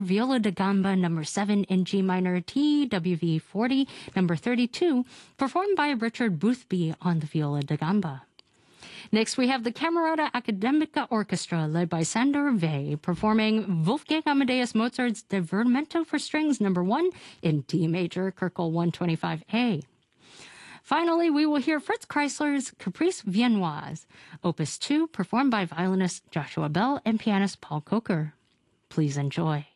Viola da Gamba number 7 in G minor TWV 40 number 32, performed by Richard Boothby on the viola da gamba. Next, we have the Camerata Academica Orchestra, led by Sandor Wey, performing Wolfgang Amadeus Mozart's Divertimento for Strings number 1 in D major, Köchel 125A. Finally, we will hear Fritz Kreisler's Caprice Viennoise, Opus 2, performed by violinist Joshua Bell and pianist Paul Coker. Please enjoy.